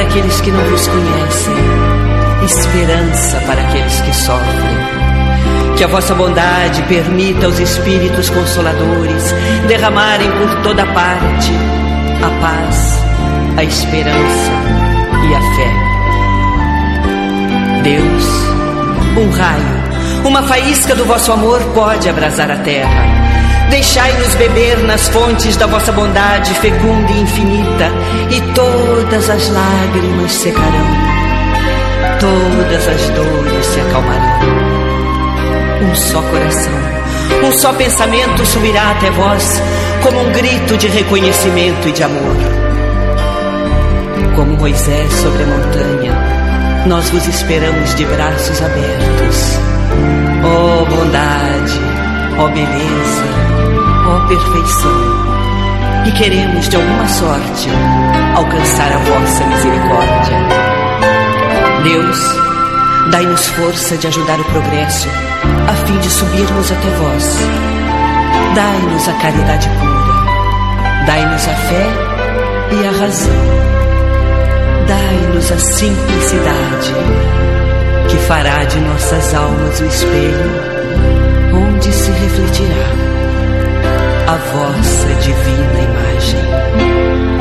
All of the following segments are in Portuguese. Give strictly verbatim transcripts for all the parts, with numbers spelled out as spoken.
aqueles que não vos conhecem, esperança para aqueles que sofrem. Que a vossa bondade permita aos Espíritos Consoladores derramarem por toda parte a paz, a esperança e a fé. Deus, um raio, uma faísca do vosso amor pode abrasar a terra. Deixai-nos beber nas fontes da vossa bondade fecunda e infinita, e todas as lágrimas secarão, todas as dores se acalmarão. Um só coração, um só pensamento subirá até vós, como um grito de reconhecimento e de amor. Como Moisés sobre a montanha, nós vos esperamos de braços abertos. Ó bondade, ó beleza, ó perfeição, e queremos de alguma sorte alcançar a vossa misericórdia. Deus, dai-nos força de ajudar o progresso, a fim de subirmos até vós. Dai-nos a caridade pura, dai-nos a fé e a razão, dai-nos a simplicidade, que fará de nossas almas o espelho onde se refletirá a vossa divina imagem.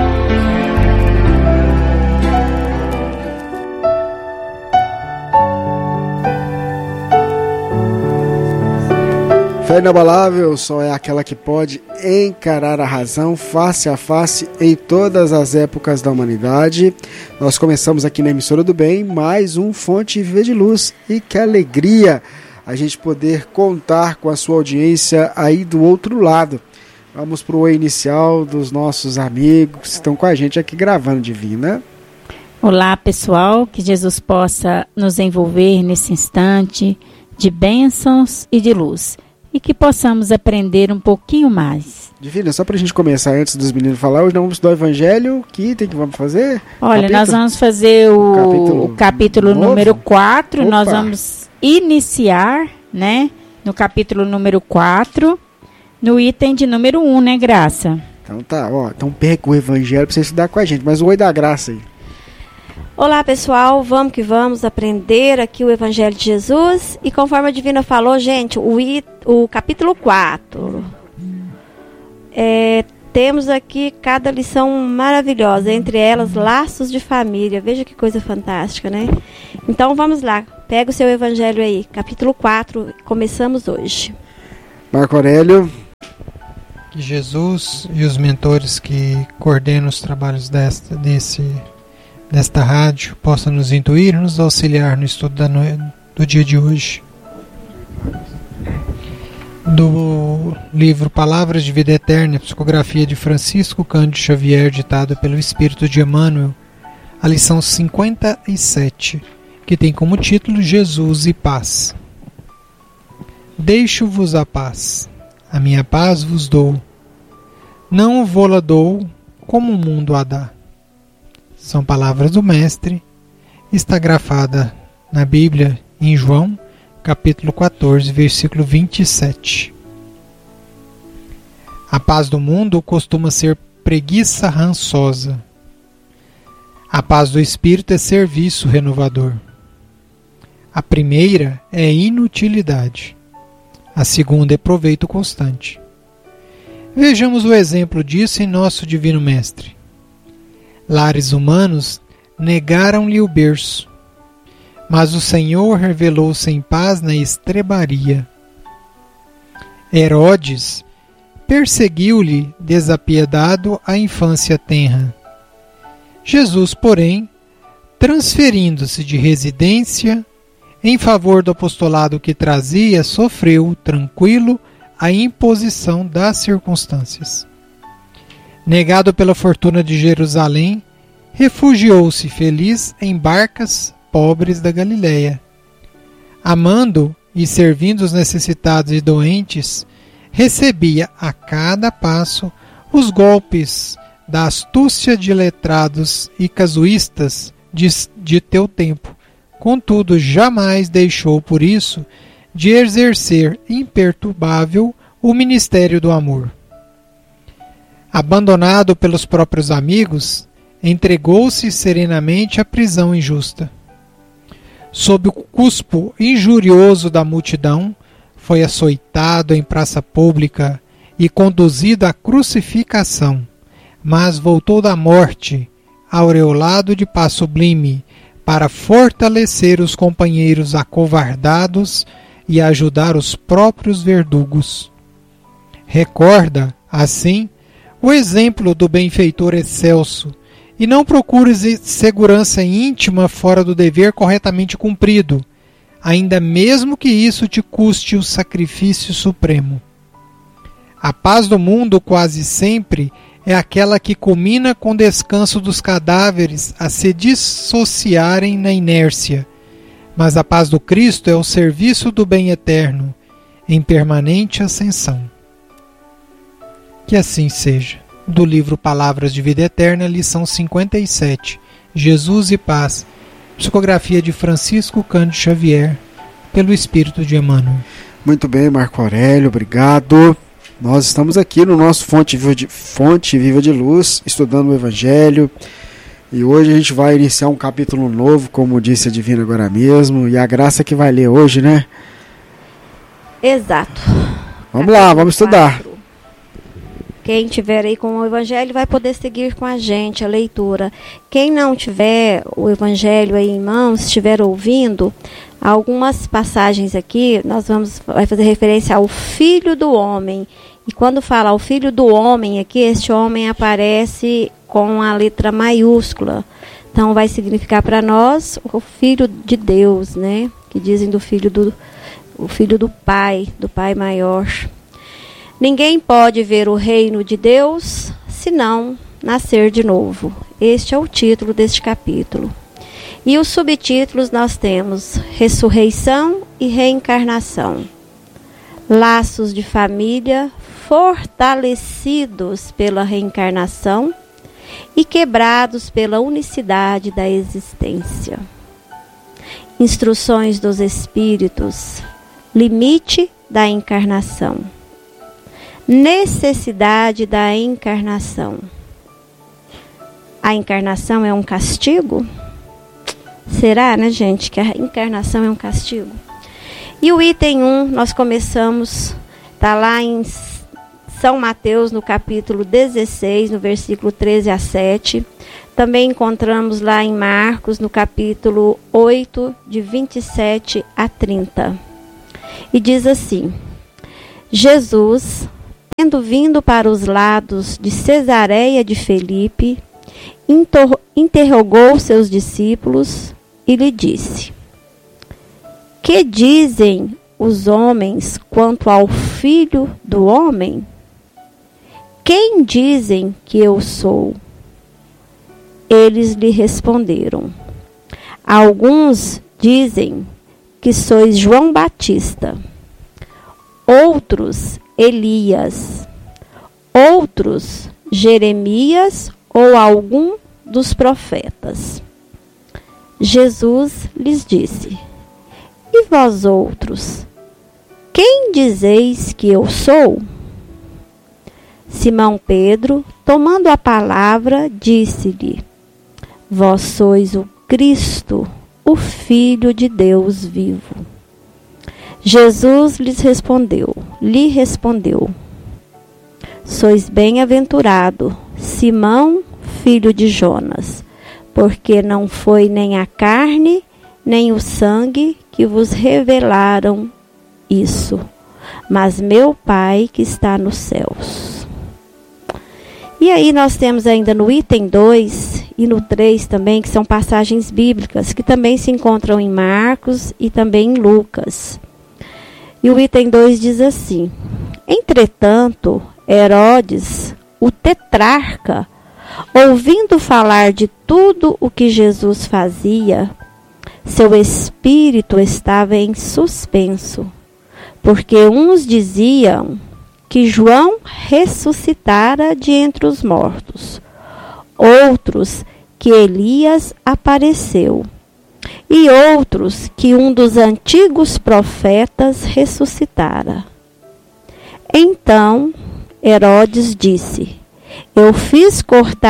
Fé inabalável só é aquela que pode encarar a razão face a face em todas as épocas da humanidade. Nós começamos aqui na Emissora do Bem mais um Fonte Viva de Luz, e que alegria a gente poder contar com a sua audiência aí do outro lado. Vamos para o oi inicial dos nossos amigos que estão com a gente aqui gravando, Divina. Olá, pessoal, que Jesus possa nos envolver nesse instante de bênçãos e de luz, e que possamos aprender um pouquinho mais. Divina, só para a gente começar, antes dos meninos falar, hoje nós vamos estudar o Evangelho. Que item que vamos fazer? Olha, capítulo? Nós vamos fazer o, o capítulo, o capítulo número quatro. Opa. Nós vamos iniciar, né, no capítulo número quatro, no item de número um, né, Graça? Então tá, ó, então pega o Evangelho para você estudar com a gente, mas o oi da graça aí. Olá, pessoal, vamos que vamos aprender aqui o Evangelho de Jesus. E conforme a Divina falou, gente, o, it, o capítulo quatro, é, temos aqui cada lição maravilhosa, entre elas laços de família. Veja que coisa fantástica, né? Então vamos lá, pega o seu Evangelho aí, capítulo quatro, começamos hoje. Marco Aurélio. Que Jesus e os mentores que coordenam os trabalhos desta, desse... desta rádio possa nos intuir e nos auxiliar no estudo da no... do dia de hoje. Do livro Palavras de Vida Eterna, psicografia de Francisco Cândido Xavier, ditado pelo Espírito de Emmanuel, a lição cinquenta e sete, que tem como título Jesus e Paz. Deixo-vos a paz, a minha paz vos dou, não vô-la dou como o mundo a dá. São palavras do Mestre, está grafada na Bíblia em João, capítulo quatorze, versículo vinte e sete. A paz do mundo costuma ser preguiça rançosa. A paz do Espírito é serviço renovador. A primeira é inutilidade. A segunda é proveito constante. Vejamos o exemplo disso em nosso Divino Mestre. Lares humanos negaram-lhe o berço, mas o Senhor revelou-se em paz na estrebaria. Herodes perseguiu-lhe desapiedado a infância tenra. Jesus, porém, transferindo-se de residência em favor do apostolado que trazia, sofreu, tranquilo, a imposição das circunstâncias. Negado pela fortuna de Jerusalém, refugiou-se feliz em barcas pobres da Galileia. Amando e servindo os necessitados e doentes, recebia a cada passo os golpes da astúcia de letrados e casuístas de, de teu tempo. Contudo, jamais deixou por isso de exercer imperturbável o ministério do amor. Abandonado pelos próprios amigos, entregou-se serenamente à prisão injusta. Sob o cuspo injurioso da multidão, foi açoitado em praça pública e conduzido à crucificação, mas voltou da morte, aureolado de paz sublime, para fortalecer os companheiros acovardados e ajudar os próprios verdugos. Recorda, assim, o exemplo do benfeitor excelso, e não procures segurança íntima fora do dever corretamente cumprido, ainda mesmo que isso te custe o sacrifício supremo. A paz do mundo quase sempre é aquela que culmina com o descanso dos cadáveres a se dissociarem na inércia, mas a paz do Cristo é o serviço do bem eterno, em permanente ascensão. Que assim seja. Do livro Palavras de Vida Eterna, lição cinquenta e sete, Jesus e Paz, psicografia de Francisco Cândido Xavier, pelo Espírito de Emmanuel. Muito bem, Marco Aurélio, obrigado. Nós estamos aqui no nosso Fonte Viva de, Fonte Viva de Luz, estudando o Evangelho, e hoje a gente vai iniciar um capítulo novo, como disse a Divina agora mesmo, e a Graça que vai ler hoje, né? Exato. Vamos lá, vamos estudar. Quem tiver aí com o Evangelho vai poder seguir com a gente a leitura. Quem não tiver o Evangelho aí em mãos, estiver ouvindo, algumas passagens aqui, nós vamos vai fazer referência ao Filho do Homem. E quando fala ao Filho do Homem aqui, este homem aparece com a letra maiúscula. Então vai significar para nós o Filho de Deus, né? Que dizem do Filho do, o Filho do Pai, do Pai maior. Ninguém pode ver o reino de Deus senão nascer de novo. Este é o título deste capítulo. E os subtítulos nós temos Ressurreição e Reencarnação. Laços de família fortalecidos pela reencarnação e quebrados pela unicidade da existência. Instruções dos Espíritos. Limite da encarnação. Necessidade da encarnação. A encarnação é um castigo? Será, né, gente, que a encarnação é um castigo? E o item um, nós começamos, está lá em São Mateus, no capítulo dezesseis, no versículo treze a sete. Também encontramos lá em Marcos, no capítulo oito, de vinte e sete a trinta. E diz assim: Jesus, tendo vindo para os lados de Cesareia de Filipe, interrogou seus discípulos e lhe disse: Que dizem os homens quanto ao Filho do Homem? Quem dizem que eu sou? Eles lhe responderam: Alguns dizem que sois João Batista, outros Elias, outros Jeremias ou algum dos profetas. Jesus lhes disse: E vós outros, quem dizeis que eu sou? Simão Pedro, tomando a palavra, disse-lhe: Vós sois o Cristo, o Filho de Deus vivo. Jesus lhes respondeu, lhe respondeu: Sois bem-aventurado, Simão, filho de Jonas, porque não foi nem a carne, nem o sangue que vos revelaram isso, mas meu Pai que está nos céus. E aí nós temos ainda no item dois e no três também, que são passagens bíblicas, que também se encontram em Marcos e também em Lucas. E o item dois diz assim: Entretanto, Herodes, o tetrarca, ouvindo falar de tudo o que Jesus fazia, seu espírito estava em suspenso, porque uns diziam que João ressuscitara de entre os mortos, outros que Elias apareceu, e outros que um dos antigos profetas ressuscitara. Então Herodes disse: Eu fiz cortar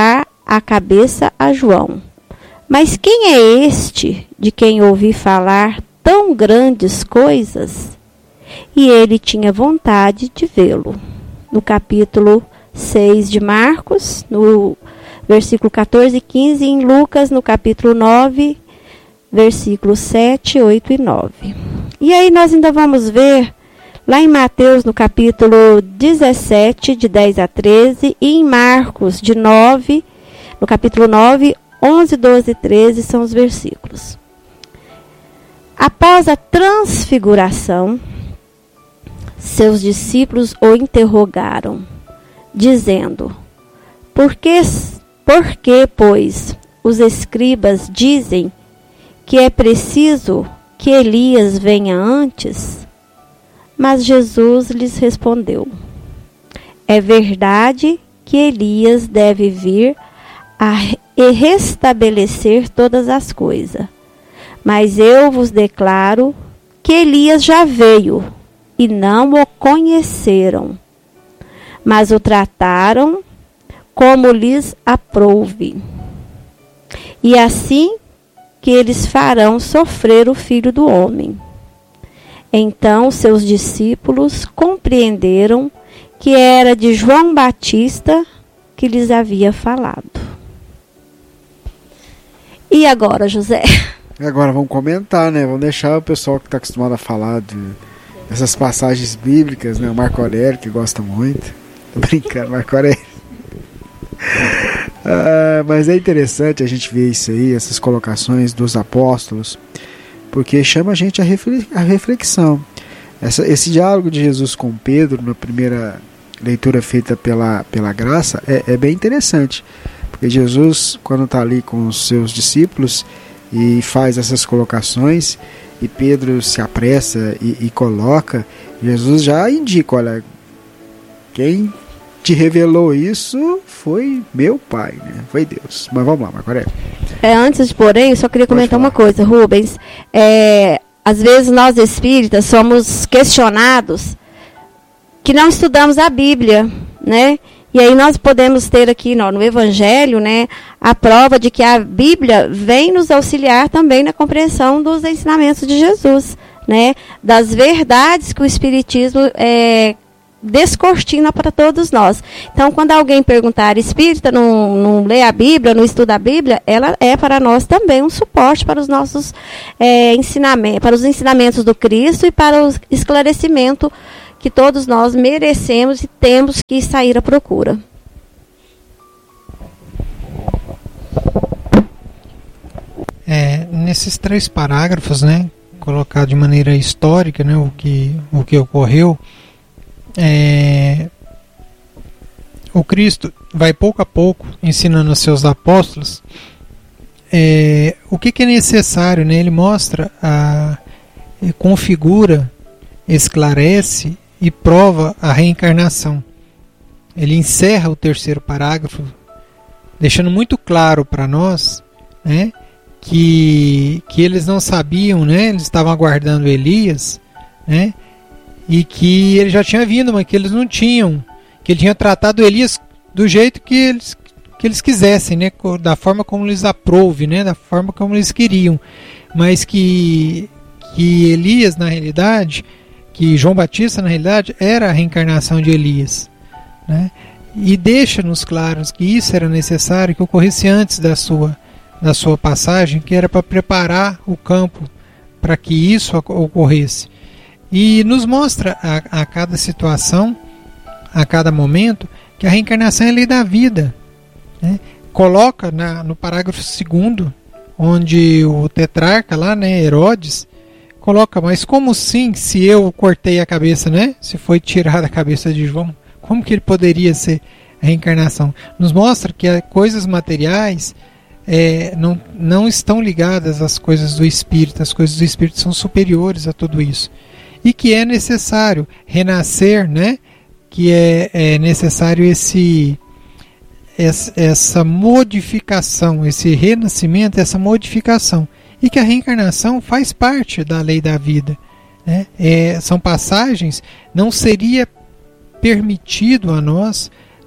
a cabeça a João: mas quem é este de quem ouvi falar tão grandes coisas? E ele tinha vontade de vê-lo. No capítulo seis de Marcos, no versículo catorze e quinze, e em Lucas, no capítulo nove, versículos sete, oito e nove. E aí nós ainda vamos ver lá em Mateus, no capítulo dezessete, de dez a treze, e em Marcos, de nove, no capítulo nove, onze, doze e treze são os versículos. Após a transfiguração, seus discípulos o interrogaram, dizendo: Por que, por que, pois, os escribas dizem que é preciso que Elias venha antes? Mas Jesus lhes respondeu: É verdade que Elias deve vir a restabelecer todas as coisas. Mas eu vos declaro que Elias já veio e não o conheceram, mas o trataram como lhes aprouve. E assim que eles farão sofrer o Filho do Homem. Então seus discípulos compreenderam que era de João Batista que lhes havia falado. E agora, José? Agora vamos comentar, né? Vamos deixar o pessoal que está acostumado a falar de essas passagens bíblicas, né? O Marco Aurélio, que gosta muito. Tô brincando, Marco Aurélio. Ah, mas é interessante a gente ver isso aí, essas colocações dos apóstolos, porque chama a gente a reflexão. Essa, esse diálogo de Jesus com Pedro, na primeira leitura feita pela, pela graça, é, é bem interessante. Porque Jesus, quando está ali com os seus discípulos e faz essas colocações, e Pedro se apressa e, e coloca, Jesus já indica: olha, quem te revelou isso foi meu Pai, né? Foi Deus. Mas vamos lá, Marco Aurélio. É, antes, porém, eu só queria comentar uma coisa, Rubens. É, às vezes nós espíritas somos questionados que não estudamos a Bíblia, né? E aí nós podemos ter aqui no, no Evangelho, né, a prova de que a Bíblia vem nos auxiliar também na compreensão dos ensinamentos de Jesus, né, das verdades que o Espiritismo é, descortina para todos nós. Então, quando alguém perguntar, espírita não, não lê a Bíblia, não estuda a Bíblia, ela é para nós também um suporte para os nossos é, ensinamentos, para os ensinamentos do Cristo e para o esclarecimento que todos nós merecemos e temos que sair à procura. É, nesses três parágrafos, né, colocar de maneira histórica, né, o que, o que ocorreu, é, o Cristo vai pouco a pouco ensinando aos seus apóstolos é, o que, que é necessário, né, ele mostra, a, configura, esclarece e prova a reencarnação. Ele encerra o terceiro parágrafo deixando muito claro para nós, né, que, que eles não sabiam, né, eles estavam aguardando Elias, né, e que ele já tinha vindo, mas que eles não tinham, que ele tinha tratado Elias do jeito que eles, que eles quisessem, né, da forma como eles aprouve, né, da forma como eles queriam, mas que, que Elias, na realidade, que João Batista, na realidade, era a reencarnação de Elias, né? E deixa-nos claros que isso era necessário que ocorresse antes da sua, da sua passagem, que era para preparar o campo para que isso ocorresse. E nos mostra a, a cada situação, a cada momento, que a reencarnação é a lei da vida, né? Coloca na, no parágrafo segundo, onde o tetrarca lá, né, Herodes, coloca: mas como sim, se eu cortei a cabeça, né? Se foi tirada a cabeça de João, como que ele poderia ser a reencarnação? Nos mostra que as coisas materiais é, não, não estão ligadas às coisas do espírito, as coisas do espírito são superiores a tudo isso. E que é necessário renascer, né? Que é, é necessário esse, essa, essa modificação, esse renascimento, essa modificação. E que a reencarnação faz parte da lei da vida, né? É, são passagens, não seria permitido a nós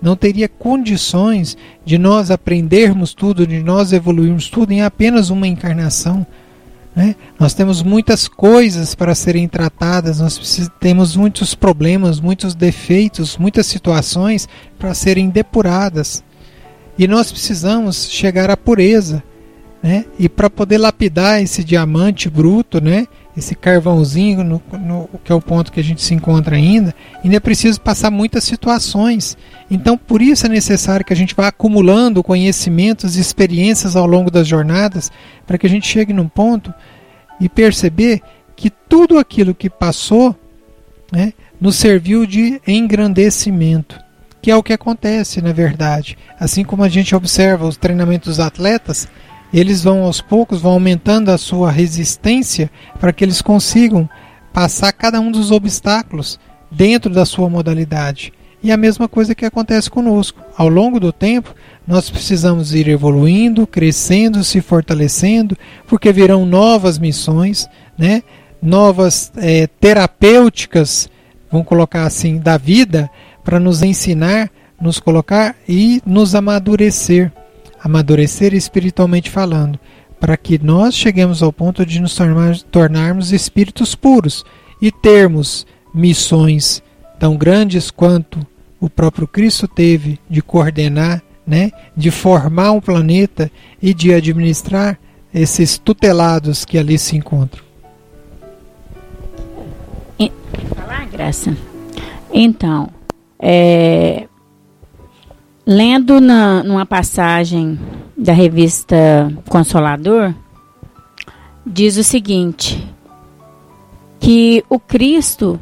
não teria condições de nós aprendermos tudo, de nós evoluirmos tudo em apenas uma encarnação. Né? Nós temos muitas coisas para serem tratadas, nós temos muitos problemas, muitos defeitos, muitas situações para serem depuradas. E nós precisamos chegar à pureza. Né? E para poder lapidar esse diamante bruto, né? Esse carvãozinho, no, no, que é o ponto que a gente se encontra ainda, ainda é preciso passar muitas situações. Então, por isso é necessário que a gente vá acumulando conhecimentos e experiências ao longo das jornadas, para que a gente chegue num ponto e perceber que tudo aquilo que passou, né, nos serviu de engrandecimento, que é o que acontece, na verdade. Assim como a gente observa os treinamentos dos atletas, eles vão aos poucos, vão aumentando a sua resistência para que eles consigam passar cada um dos obstáculos dentro da sua modalidade. E a mesma coisa que acontece conosco. Ao longo do tempo, nós precisamos ir evoluindo, crescendo, se fortalecendo, porque virão novas missões, né? Novas é, terapêuticas, vamos colocar assim, da vida, para nos ensinar, nos colocar e nos amadurecer. Amadurecer espiritualmente falando, para que nós cheguemos ao ponto de nos tornar, tornarmos espíritos puros e termos missões tão grandes quanto o próprio Cristo teve de coordenar, né, de formar um planeta e de administrar esses tutelados que ali se encontram. Falar, Graça? Então, é... lendo na, numa passagem da revista Consolador, diz o seguinte, que o Cristo,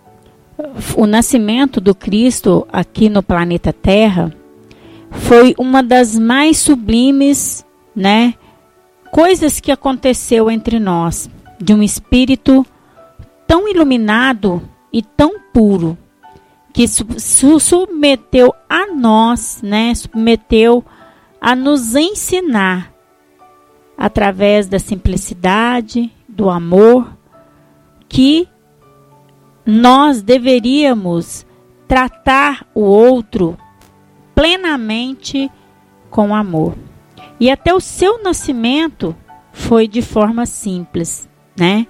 o nascimento do Cristo aqui no planeta Terra, foi uma das mais sublimes, né, coisas que aconteceu entre nós, de um espírito tão iluminado e tão puro, que submeteu a nós, né, submeteu a nos ensinar através da simplicidade, do amor, que nós deveríamos tratar o outro plenamente com amor. E até o seu nascimento foi de forma simples, né?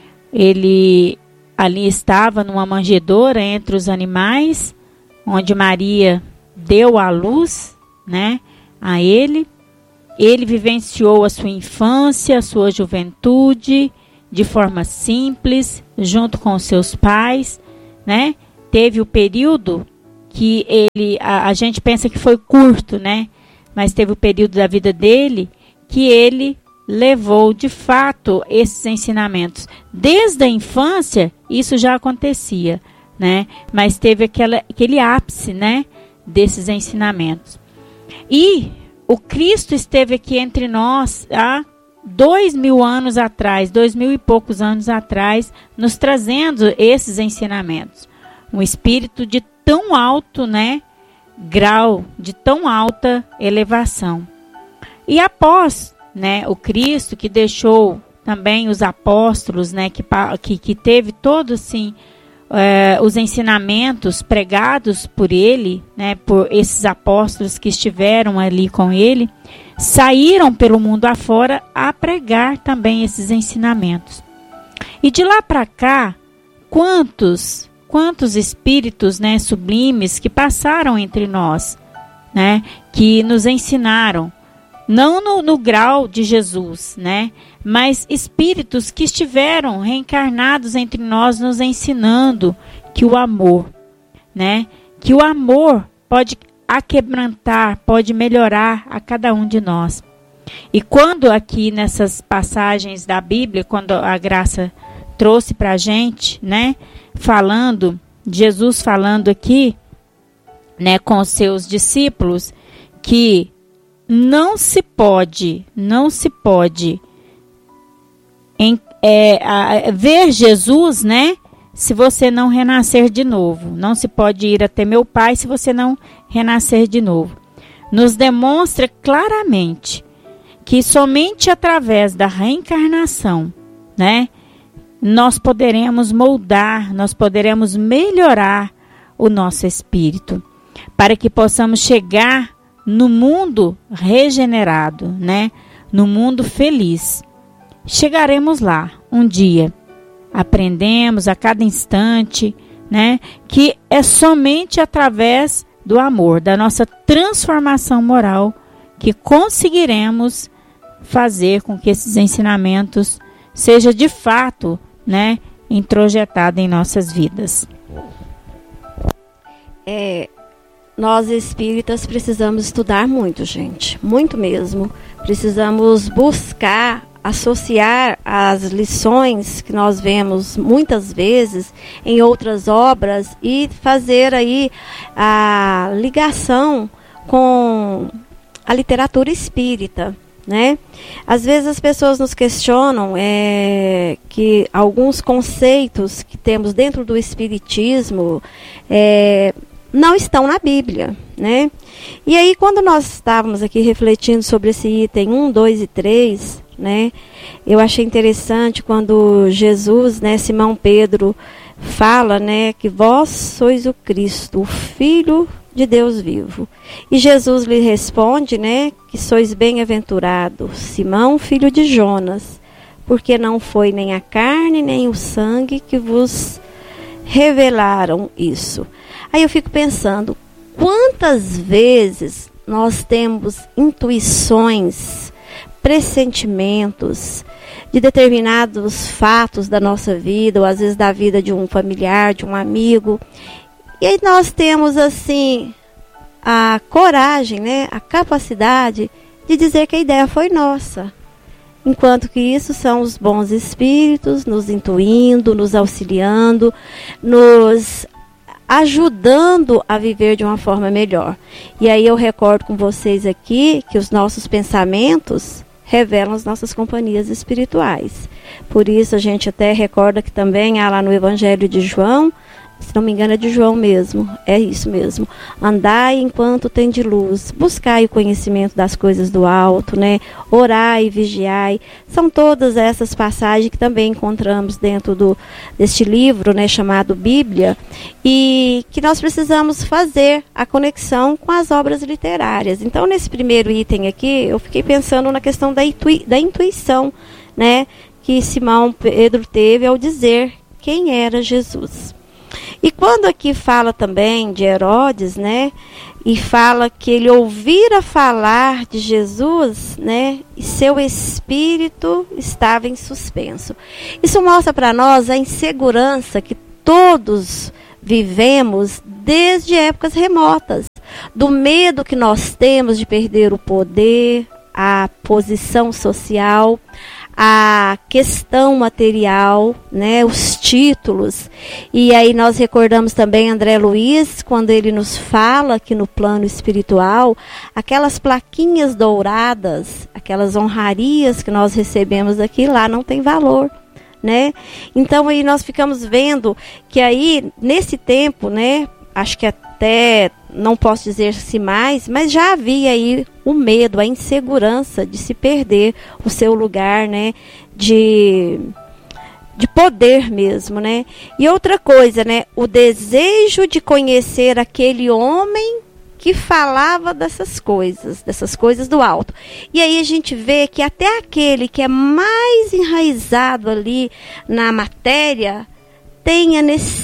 Ele ali estava numa manjedoura entre os animais, onde Maria deu a luz, né, a ele. Ele vivenciou a sua infância, a sua juventude, de forma simples, junto com os seus pais, né? Teve o período que ele, a, a gente pensa que foi curto, né? Mas teve o período da vida dele que ele levou de fato esses ensinamentos. Desde a infância isso já acontecia, né? Mas teve aquela, aquele ápice, né, desses ensinamentos. E o Cristo esteve aqui entre nós há dois mil anos atrás, dois mil e poucos anos atrás, nos trazendo esses ensinamentos. Um espírito de tão alto, né, grau, de tão alta elevação. E após, né, o Cristo, que deixou também os apóstolos, né, que, que, que teve todos assim, é, os ensinamentos pregados por ele, né, por esses apóstolos que estiveram ali com ele, saíram pelo mundo afora a pregar também esses ensinamentos. E de lá para cá, quantos, quantos espíritos, né, sublimes que passaram entre nós, né, que nos ensinaram, não no, no grau de Jesus, né, mas espíritos que estiveram reencarnados entre nós nos ensinando que o amor, né, que o amor pode aquebrantar, pode melhorar a cada um de nós. E quando aqui nessas passagens da Bíblia, quando a Graça trouxe para a gente, né, falando, Jesus falando aqui, né, com os seus discípulos, que não se pode, não se pode em, é, a, ver Jesus, né, se você não renascer de novo. Não se pode ir até meu Pai se você não renascer de novo. Nos demonstra claramente que somente através da reencarnação, né, nós poderemos moldar, nós poderemos melhorar o nosso espírito. para que possamos chegar no mundo regenerado, né? No mundo feliz. Chegaremos lá um dia. Aprendemos a cada instante, né? Que é somente através do amor, da nossa transformação moral, que conseguiremos fazer com que esses ensinamentos seja de fato, né, introjetado em nossas vidas. É, nós espíritas precisamos estudar muito, gente, muito mesmo. Precisamos buscar associar as lições que nós vemos muitas vezes em outras obras e fazer aí a ligação com a literatura espírita, né? Às vezes as pessoas nos questionam é, que alguns conceitos que temos dentro do espiritismo é, não estão na Bíblia, né? E aí, quando nós estávamos aqui refletindo sobre esse item um, dois e três, né, eu achei interessante quando Jesus, né, Simão Pedro fala, né, que vós sois o Cristo, o Filho de Deus vivo. E Jesus lhe responde, né, que sois bem-aventurado, Simão, filho de Jonas, porque não foi nem a carne nem o sangue que vos revelaram isso. Aí eu fico pensando, quantas vezes nós temos intuições, pressentimentos de determinados fatos da nossa vida, ou às vezes da vida de um familiar, de um amigo. E aí nós temos assim a coragem, né, a capacidade de dizer que a ideia foi nossa. Enquanto que isso são os bons espíritos nos intuindo, nos auxiliando, nos ajudando a viver de uma forma melhor. E aí eu recordo com vocês aqui que os nossos pensamentos revelam as nossas companhias espirituais. Por isso a gente até recorda que também há lá no Evangelho de João, se não me engano é de João mesmo, é isso mesmo, andai enquanto tem de luz, buscai o conhecimento das coisas do alto, né? Orai e vigiai, são todas essas passagens que também encontramos dentro do, deste livro, né, chamado Bíblia, e que nós precisamos fazer a conexão com as obras literárias. Então, nesse primeiro item aqui, eu fiquei pensando na questão da, intui, da intuição, né, que Simão Pedro teve ao dizer quem era Jesus. E quando aqui fala também de Herodes, né, e fala que ele ouvira falar de Jesus, né, e seu espírito estava em suspenso. Isso mostra para nós a insegurança que todos vivemos desde épocas remotas, do medo que nós temos de perder o poder, a posição social, a questão material, né, os títulos. E aí nós recordamos também André Luiz, quando ele nos fala que no plano espiritual, aquelas plaquinhas douradas, aquelas honrarias que nós recebemos aqui, lá não tem valor, né? Então aí nós ficamos vendo que aí, nesse tempo, né, acho que até não posso dizer se mais, mas já havia aí o medo, a insegurança de se perder o seu lugar, né, de, de poder mesmo, né. E outra coisa, né, o desejo de conhecer aquele homem que falava dessas coisas, dessas coisas do alto. E aí a gente vê que até aquele que é mais enraizado ali na matéria tem a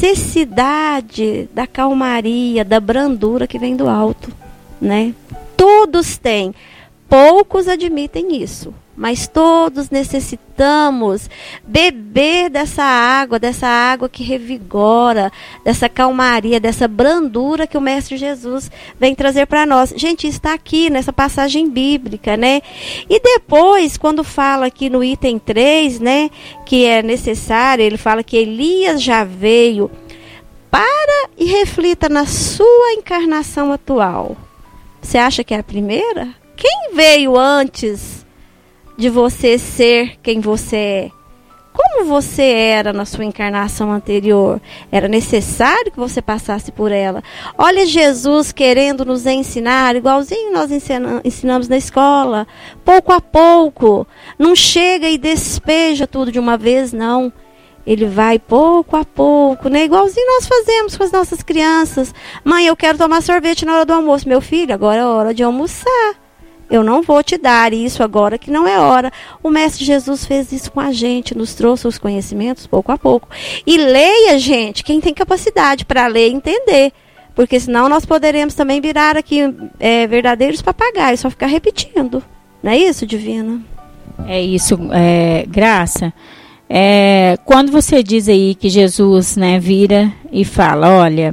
necessidade da calmaria, da brandura que vem do alto, né? Todos têm, poucos admitem isso, mas todos necessitamos beber dessa água, dessa água que revigora, dessa calmaria, dessa brandura que o Mestre Jesus vem trazer para nós. Gente, está aqui nessa passagem bíblica, né? E depois, quando fala aqui no item três, né, que é necessário, ele fala que Elias já veio, para e reflita na sua encarnação atual. Você acha que é a primeira? Quem veio antes de você ser quem você é? Como você era na sua encarnação anterior? Era necessário que você passasse por ela. Olha Jesus querendo nos ensinar, igualzinho nós ensina, ensinamos na escola, pouco a pouco. Não chega e despeja tudo de uma vez, não. ele vai pouco a pouco, né? Igualzinho nós fazemos com as nossas crianças. Mãe, eu quero tomar sorvete na hora do almoço. Meu filho, agora é hora de almoçar. Eu não vou te dar isso agora que não é hora. O Mestre Jesus fez isso com a gente, nos trouxe os conhecimentos pouco a pouco. E leia, gente, quem tem capacidade para ler e entender. Porque senão nós poderemos também virar aqui é, verdadeiros papagaios, só ficar repetindo. Não é isso, Divina? É isso, é, Graça. É, quando você diz aí que Jesus, né, vira e fala, olha,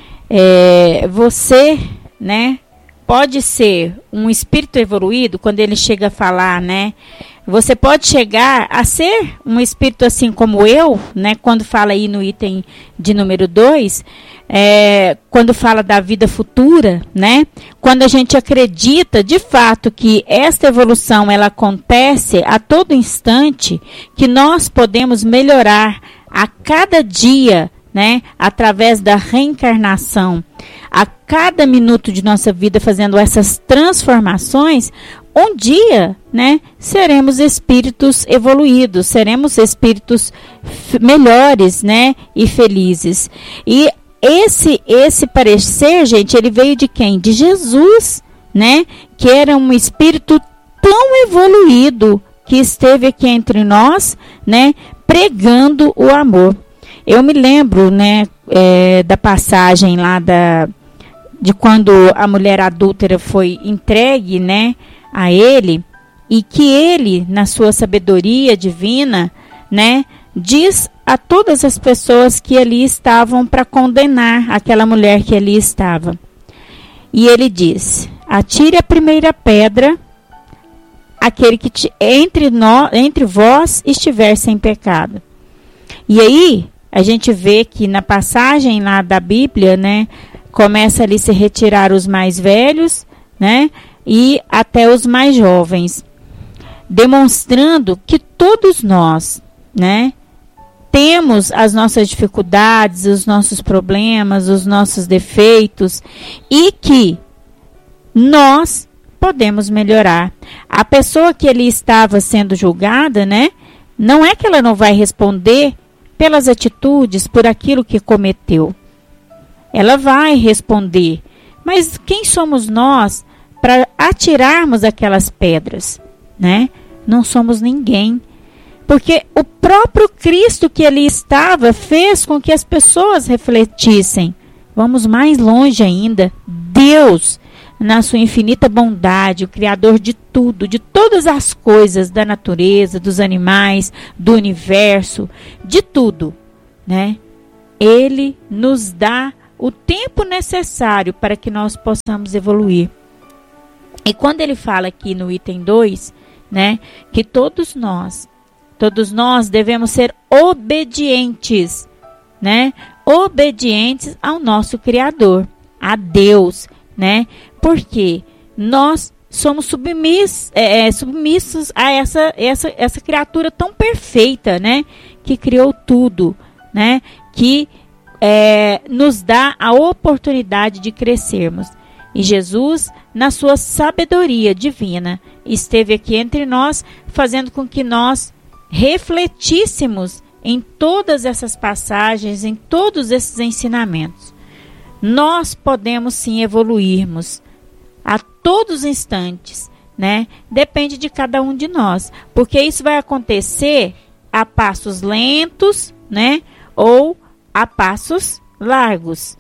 é, você, né, pode ser um espírito evoluído, quando ele chega a falar, né, você pode chegar a ser um espírito assim como eu, né, quando fala aí no item de número dois, é, quando fala da vida futura, né, quando a gente acredita de fato que esta evolução ela acontece a todo instante, que nós podemos melhorar a cada dia, né, através da reencarnação, a cada minuto de nossa vida fazendo essas transformações, um dia, né, seremos espíritos evoluídos, seremos espíritos f- melhores, né, e felizes. E esse esse parecer, gente, ele veio de quem? De Jesus, né, que era um espírito tão evoluído que esteve aqui entre nós, né, pregando o amor. Eu me lembro, né, é, da passagem lá da de quando a mulher adúltera foi entregue, né, a ele, e que ele, na sua sabedoria divina, né, diz a todas as pessoas que ali estavam para condenar aquela mulher que ali estava. E ele diz: atire a primeira pedra aquele que te, entre, nós, entre vós estiver sem pecado. E aí a gente vê que na passagem lá da Bíblia, né, começa ali a se retirar os mais velhos, né, e até os mais jovens, demonstrando que todos nós, né, temos as nossas dificuldades, os nossos problemas, os nossos defeitos, e que nós podemos melhorar. A pessoa que ali estava sendo julgada, né, não é que ela não vai responder pelas atitudes, por aquilo que cometeu. Ela vai responder. Mas quem somos nós para atirarmos aquelas pedras, né? Não somos ninguém. Porque o próprio Cristo que ali estava fez com que as pessoas refletissem. Vamos mais longe ainda. Deus, na sua infinita bondade, o Criador de tudo, de todas as coisas, da natureza, dos animais, do universo, de tudo, né? Ele nos dá o tempo necessário para que nós possamos evoluir. E quando ele fala aqui no item dois, né, que todos nós, todos nós devemos ser obedientes, né, obedientes ao nosso Criador, a Deus, né, porque nós somos submissos, é, submissos a essa, essa, essa criatura tão perfeita, né, que criou tudo, né, que é, nos dá a oportunidade de crescermos. E Jesus, na sua sabedoria divina, esteve aqui entre nós, fazendo com que nós refletíssemos em todas essas passagens, em todos esses ensinamentos. Nós podemos sim evoluirmos a todos os instantes, né? Depende de cada um de nós, porque isso vai acontecer a passos lentos, né? Ou a passos largos.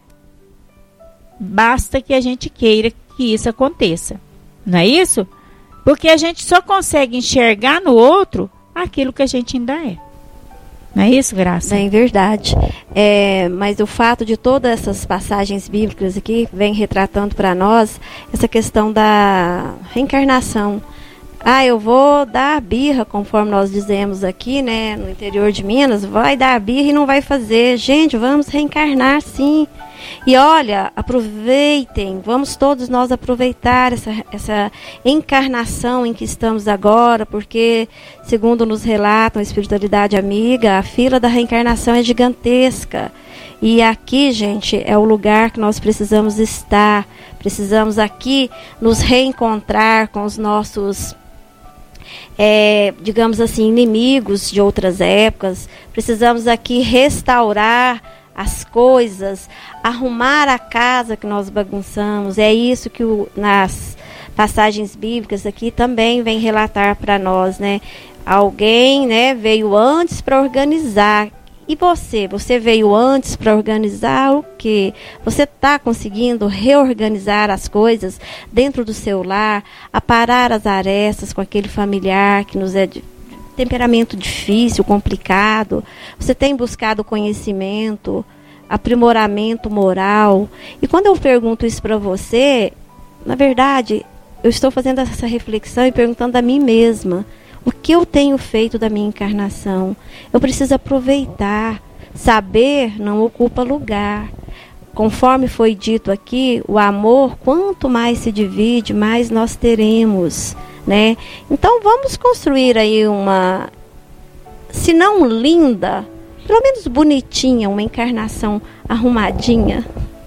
Basta que a gente queira que isso aconteça, não é isso? Porque a gente só consegue enxergar no outro aquilo que a gente ainda é. Não é isso, Graça? É verdade. É, mas o fato de todas essas passagens bíblicas aqui vem retratando para nós essa questão da reencarnação. Ah, eu vou dar birra, conforme nós dizemos aqui, né, no interior de Minas, vai dar birra e não vai fazer. Gente, vamos reencarnar sim. E olha, aproveitem, vamos todos nós aproveitar essa, essa encarnação em que estamos agora, porque, segundo nos relatam a espiritualidade amiga, a fila da reencarnação é gigantesca. E aqui, gente, é o lugar que nós precisamos estar. Precisamos aqui nos reencontrar com os nossos é, digamos assim, inimigos de outras épocas. Precisamos aqui restaurar as coisas, arrumar a casa que nós bagunçamos. É isso que o, nas passagens bíblicas aqui também vem relatar para nós, né? Alguém, né, veio antes para organizar. E você? Você veio antes para organizar o quê? Você está conseguindo reorganizar as coisas dentro do seu lar, aparar as arestas com aquele familiar que nos é de temperamento difícil, complicado? Você tem buscado conhecimento, aprimoramento moral? E quando eu pergunto isso para você, na verdade, eu estou fazendo essa reflexão e perguntando a mim mesma: o que eu tenho feito da minha encarnação? Eu preciso aproveitar. Saber não ocupa lugar. Conforme foi dito aqui, o amor, quanto mais se divide, mais nós teremos, né? Então vamos construir aí uma, se não linda, pelo menos bonitinha, uma encarnação arrumadinha.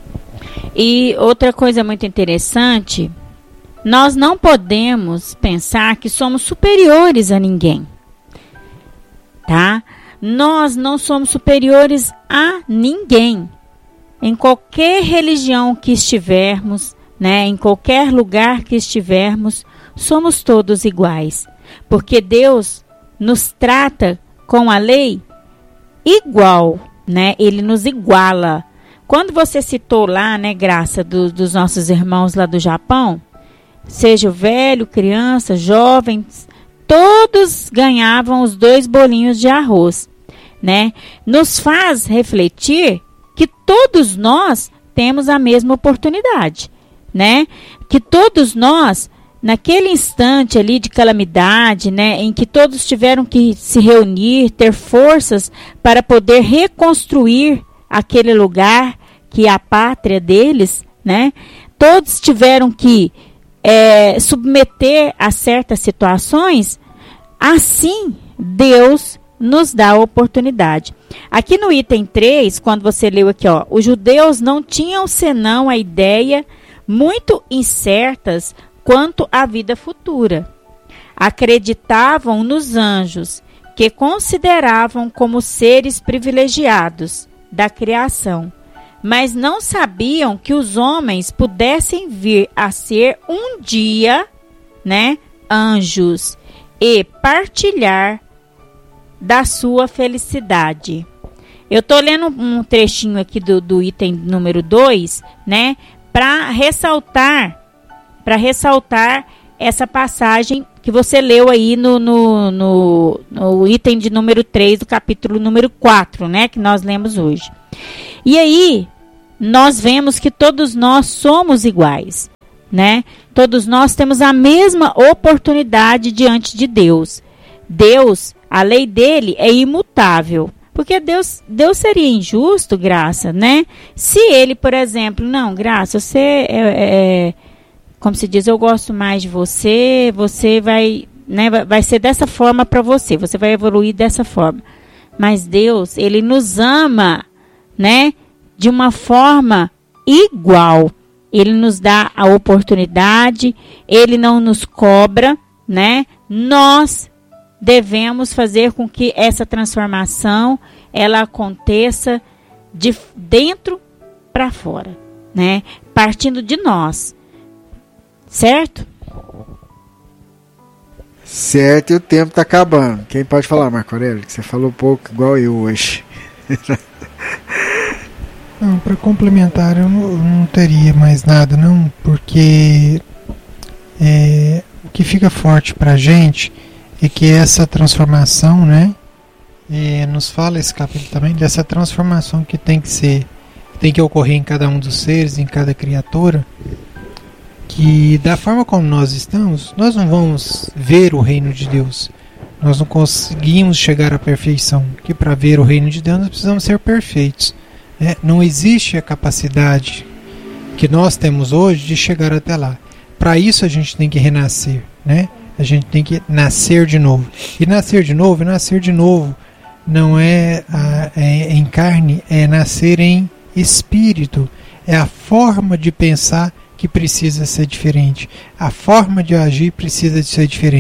E outra coisa muito interessante, nós não podemos pensar que somos superiores a ninguém, tá? Nós não somos superiores a ninguém. Em qualquer religião que estivermos, né, em qualquer lugar que estivermos, somos todos iguais. Porque Deus nos trata com a lei igual, né? Ele nos iguala. Quando você citou lá, né, Graça, do, dos nossos irmãos lá do Japão, seja velho, criança, jovens, todos ganhavam os dois bolinhos de arroz, né? Nos faz refletir que todos nós temos a mesma oportunidade, né? Que todos nós, naquele instante ali de calamidade, né, em que todos tiveram que se reunir, ter forças para poder reconstruir aquele lugar que é a pátria deles, né? Todos tiveram que É, submeter a certas situações. Assim Deus nos dá a oportunidade. Aqui no item três, quando você leu aqui, ó, os judeus não tinham senão a ideia muito incertas quanto à vida futura. Acreditavam nos anjos, que consideravam como seres privilegiados da criação, mas não sabiam que os homens pudessem vir a ser um dia, né, anjos, e partilhar da sua felicidade. Eu estou lendo um trechinho aqui do, do item número dois, né, para ressaltar, para ressaltar essa passagem que você leu aí no, no, no, no item de número três do capítulo número quatro, né, que nós lemos hoje. E aí, nós vemos que todos nós somos iguais, né? Todos nós temos a mesma oportunidade diante de Deus. Deus, a lei dele é imutável. Porque Deus, Deus seria injusto, Graça, né? Se ele, por exemplo, não, Graça, você, é, é, como se diz, eu gosto mais de você, você vai, né, vai ser dessa forma para você, você vai evoluir dessa forma. Mas Deus, ele nos ama, né, de uma forma igual. Ele nos dá a oportunidade, ele não nos cobra, né? Nós devemos fazer com que essa transformação ela aconteça de dentro para fora, né? Partindo de nós. Certo? Certo, e o tempo está acabando. Quem pode falar, Marco Aurélio? Que você falou pouco, igual eu hoje. Não, para complementar, eu não, não teria mais nada, não, porque é, o que fica forte para a gente é que essa transformação, né, é, nos fala esse capítulo também, dessa transformação que tem que ser, tem que ocorrer em cada um dos seres, em cada criatura, que da forma como nós estamos, nós não vamos ver o reino de Deus, nós não conseguimos chegar à perfeição, que para ver o reino de Deus nós precisamos ser perfeitos. É, não existe a capacidade que nós temos hoje de chegar até lá. Para isso a gente tem que renascer, né? A gente tem que nascer de novo. E nascer de novo, nascer de novo não é, a, é em carne, é nascer em espírito. É a forma de pensar que precisa ser diferente. A forma de agir precisa de ser diferente.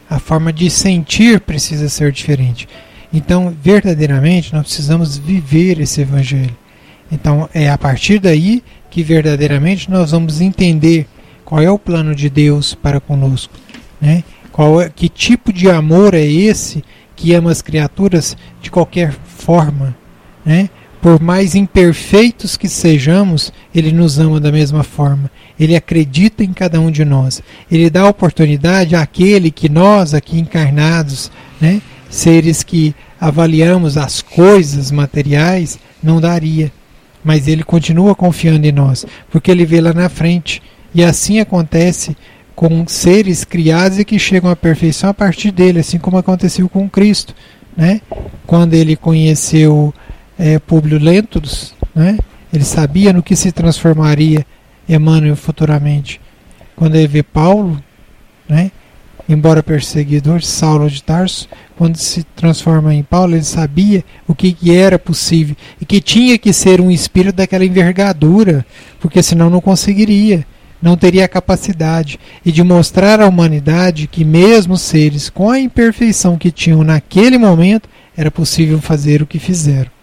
A forma de sentir precisa ser diferente. Então, verdadeiramente, nós precisamos viver esse evangelho. Então, é a partir daí que verdadeiramente nós vamos entender qual é o plano de Deus para conosco, né? Qual é, que tipo de amor é esse que ama as criaturas de qualquer forma, né? Por mais imperfeitos que sejamos, Ele nos ama da mesma forma. Ele acredita em cada um de nós. Ele dá oportunidade àquele que nós, aqui encarnados, né, seres que avaliamos as coisas materiais, não daria. Mas Ele continua confiando em nós, porque Ele vê lá na frente. E assim acontece com seres criados e que chegam à perfeição a partir dele, assim como aconteceu com Cristo, né? Quando Ele conheceu É, Públio Lentulus, né? Ele sabia no que se transformaria Emmanuel futuramente. Quando ele vê Paulo, né? Embora perseguidor, Saulo de Tarso, quando se transforma em Paulo, ele sabia o que, que era possível e que tinha que ser um espírito daquela envergadura, porque senão não conseguiria, não teria a capacidade, e de mostrar à humanidade que mesmo seres com a imperfeição que tinham naquele momento, era possível fazer o que fizeram.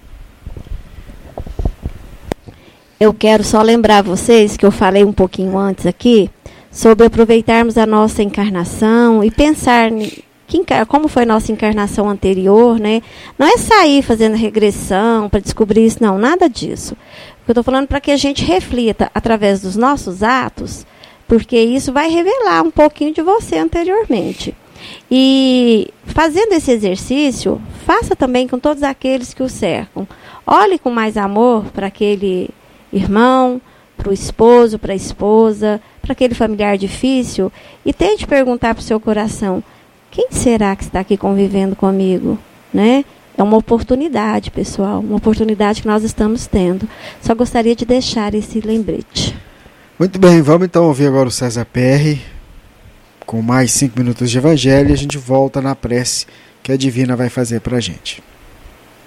Eu quero só lembrar vocês que eu falei um pouquinho antes aqui sobre aproveitarmos a nossa encarnação e pensar que, como foi a nossa encarnação anterior, né? Não é sair fazendo regressão para descobrir isso, não, nada disso. Eu estou falando para que a gente reflita através dos nossos atos, porque isso vai revelar um pouquinho de você anteriormente. E fazendo esse exercício, faça também com todos aqueles que o cercam. Olhe com mais amor para aquele irmão, para o esposo, para a esposa, para aquele familiar difícil, e tente perguntar para o seu coração: quem será que está aqui convivendo comigo? Né? É uma oportunidade, pessoal, uma oportunidade que nós estamos tendo. Só gostaria de deixar esse lembrete. Muito bem, vamos então ouvir agora o César P R com mais cinco minutos de evangelho, e a gente volta na prece que a Divina vai fazer para a gente.